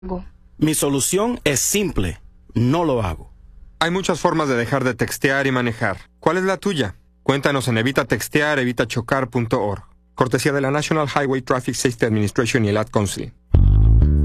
Mi solución es simple. No lo hago. Hay muchas formas de dejar de textear y manejar. ¿Cuál es la tuya? Cuéntanos en evitatextear, evitachocar.org. Cortesía de la National Highway Traffic Safety Administration y el Ad Council.